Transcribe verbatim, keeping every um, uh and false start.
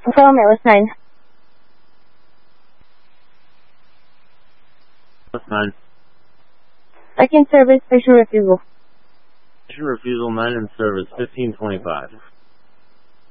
Follow me, list nine. List nine. Second service, patient refusal. Patient refusal nine in service, fifteen twenty-five.